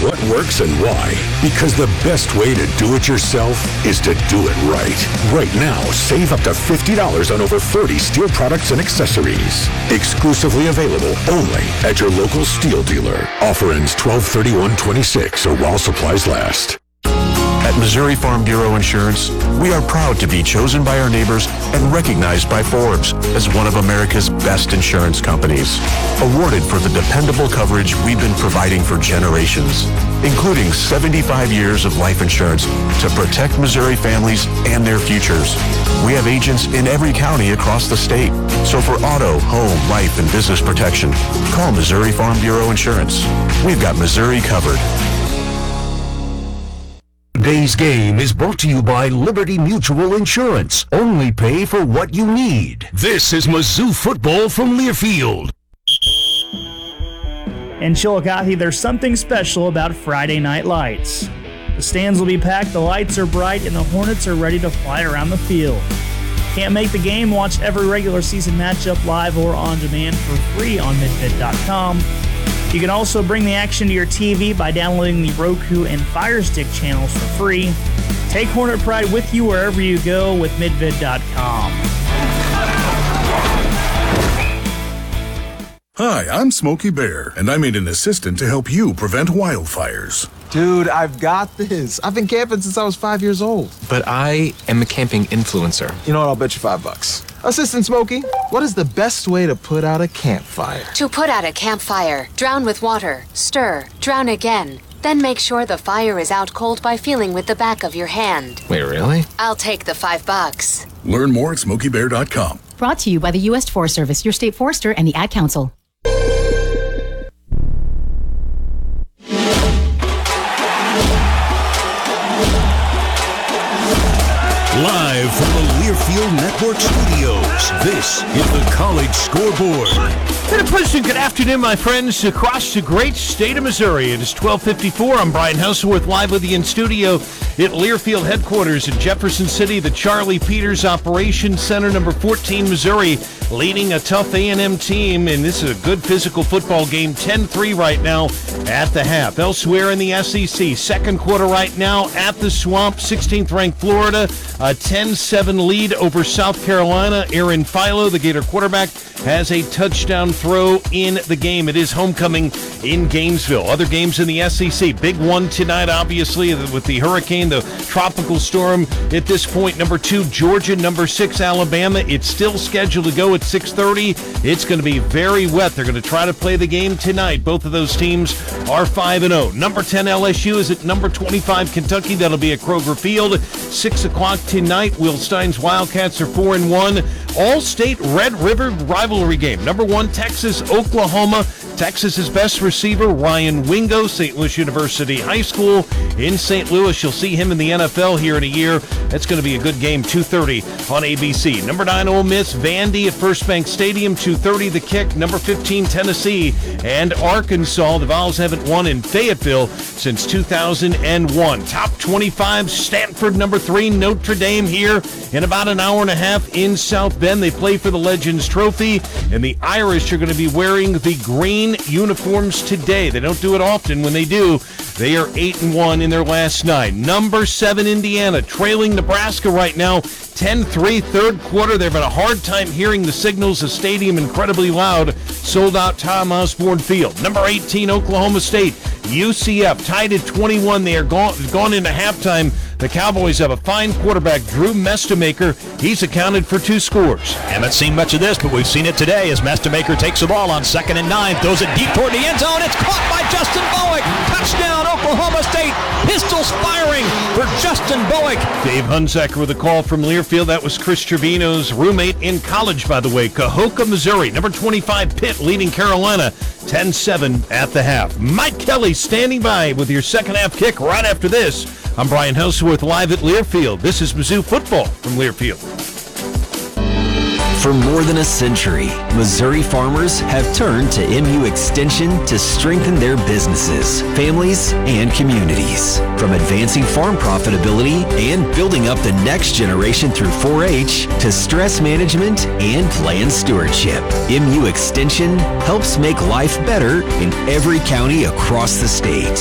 what works and why. Because the best way to do it yourself is to do it right. Right now, save up to $50 on over 30 STIHL products and accessories. Exclusively available only at your local STIHL dealer. Offer ends 12/31/26 or while supplies last. At Missouri Farm Bureau Insurance, we are proud to be chosen by our neighbors and recognized by Forbes as one of America's best insurance companies. Awarded for the dependable coverage we've been providing for generations, including 75 years of life insurance to protect Missouri families and their futures. We have agents in every county across the state. So for auto, home, life, and business protection, call Missouri Farm Bureau Insurance. We've got Missouri covered. Today's game is brought to you by Liberty Mutual Insurance. Only pay for what you need. This is Mizzou football from Learfield. In Chillicothe, there's something special about Friday Night Lights. The stands will be packed, the lights are bright, and the Hornets are ready to fly around the field. Can't make the game? Watch every regular season matchup live or on demand for free on midvid.com. You can also bring the action to your TV by downloading the Roku and Fire Stick channels for free. Take Hornet Pride with you wherever you go with midvid.com. Hi, I'm Smokey Bear, and I made an assistant to help you prevent wildfires. Dude, I've got this. I've been camping since I was 5 years old. But I am a camping influencer. You know what? I'll bet you $5. Assistant Smokey, what is the best way to put out a campfire? To put out a campfire, drown with water, stir, drown again. Then make sure the fire is out cold by feeling with the back of your hand. Wait, really? I'll take the $5. Learn more at SmokeyBear.com. Brought to you by the U.S. Forest Service, your state forester, and the Ad Council. Live from the Learfield Network Studios, this is the College Scoreboard. And a pleasant good afternoon, my friends, across the great state of Missouri. It is 12:54. I'm Brian Houseworth, live with you in studio at Learfield headquarters in Jefferson City, the Charlie Peters Operations Center, number 14, Missouri, leading a tough A&M team, and this is a good physical football game, 10-3 right now at the half. Elsewhere in the SEC, second quarter right now at the Swamp, 16th-ranked Florida, a 10-7 lead over South Carolina. Aaron Philo, the Gator quarterback, has a touchdown throw in the game. It is homecoming in Gainesville. Other games in the SEC, big one tonight, obviously, with the hurricane, the tropical storm at this point. Number 2, Georgia. Number 6, Alabama. It's still scheduled to go at 6:30. It's going to be very wet. They're going to try to play the game tonight. Both of those teams are 5-0. Number 10, LSU is at number 25, Kentucky. That'll be at Kroger Field. 6 o'clock tonight. Will Stein's Wildcats are 4-1. All-state Red River rivalry game. Number 1, Texas, Oklahoma. Texas's best receiver, Ryan Wingo, St. Louis University High School in St. Louis. You'll see him in the NFL here in a year. That's going to be a good game, 2:30 on ABC. Number 9, Ole Miss, Vandy at First Bank Stadium, 2:30 the kick. Number 15, Tennessee and Arkansas. The Vols haven't won in Fayetteville since 2001. Top 25, Stanford, number 3, Notre Dame here in about an hour and a half in South Bend. They play for the Legends Trophy, and the Irish are going to be wearing the green uniforms today. They don't do it often. When they do, they are 8-1 in their last 9. Number 7, Indiana, trailing Nebraska right now, 10-3, third quarter. They've had a hard time hearing the signals. The stadium incredibly loud. Sold out Tom Osborne Field. Number 18, Oklahoma State, UCF, tied at 21. They are gone into halftime. The Cowboys have a fine quarterback, Drew Mestamaker. He's accounted for 2 scores. Haven't seen much of this, but we've seen it today as Mestamaker takes the ball on 2nd and 9, throws it deep toward the end zone. It's caught by Justin Bowick. Touchdown, Oklahoma State. Pistols firing for Justin Bowick. Dave Hunsaker with a call from Learfield. That was Chris Trevino's roommate in college, by the way. Cahokia, Missouri. Number 25, Pitt, leading Carolina, 10-7 at the half. Mike Kelly standing by with your second half kick right after this. I'm Brian Houseworth, live at Learfield. This is Mizzou football from Learfield. For more than a century, Missouri farmers have turned to MU Extension to strengthen their businesses, families, and communities. From advancing farm profitability and building up the next generation through 4-H to stress management and land stewardship, MU Extension helps make life better in every county across the state.